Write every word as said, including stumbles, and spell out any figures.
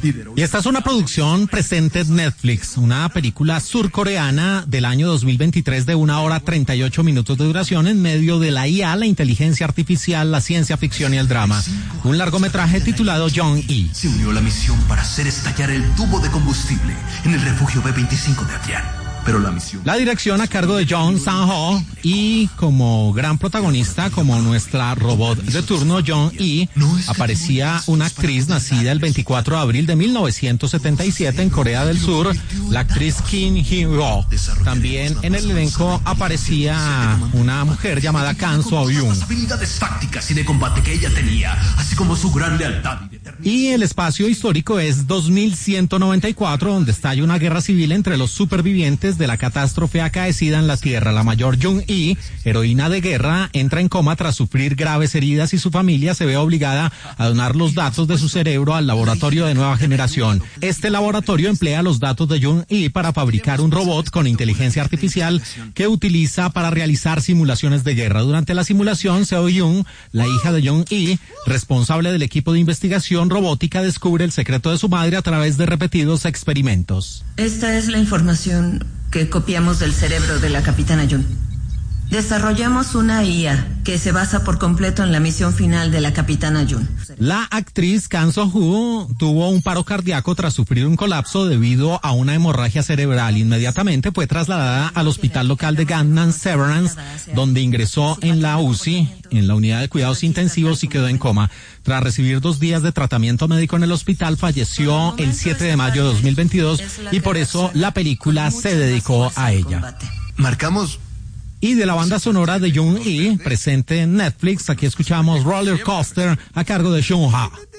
Y esta es una producción presente en Netflix, una película surcoreana del año dos mil veintitrés de una hora treinta y ocho minutos de duración en medio de la I A, la inteligencia artificial, la ciencia ficción y el drama. Un largometraje titulado Jong-i. Se unió a la misión para hacer estallar el tubo de combustible en el refugio B veinticinco de Adrián. Pero la misión... La dirección a cargo de Jong Sang-ho y como gran protagonista, como nuestra robot de turno, Jong-i, aparecía una actriz nacida el veinticuatro de abril de mil novecientos setenta y siete en Corea del Sur, la actriz Kim Hee-ro. También en el elenco aparecía una mujer llamada Kang So-yoon. Las habilidades tácticas y de combate que ella tenía, así como su gran lealtad y determinación. Y el espacio histórico es dos mil ciento noventa y cuatro, donde estalla una guerra civil entre los supervivientes de la catástrofe acaecida en la Tierra. La mayor Jung-hee, heroína de guerra, entra en coma tras sufrir graves heridas y su familia se ve obligada a donar los datos de su cerebro al laboratorio de nueva generación. Este laboratorio emplea los datos de Jung-hee para fabricar un robot con inteligencia artificial que utiliza para realizar simulaciones de guerra. Durante la simulación, Seo-yoon, la hija de Jung-hee, responsable del equipo de investigación robótica, descubre el secreto de su madre a través de repetidos experimentos. Esta es la información que copiamos del cerebro de la capitana Jun. Desarrollamos una I A que se basa por completo en la misión final de la capitana Jun. La actriz Kang So-ho tuvo un paro cardíaco tras sufrir un colapso debido a una hemorragia cerebral. Inmediatamente fue trasladada al hospital local de Gangnam Severance, donde ingresó en la U C I, en la unidad de cuidados intensivos, y quedó en coma. Tras recibir dos días de tratamiento médico en el hospital, falleció el siete de mayo de dos mil veintidós y por eso la película se dedicó a ella. Marcamos... Y de la banda sonora de Jung-hee, presente en Netflix, aquí escuchamos Roller Coaster a cargo de Shung Ha.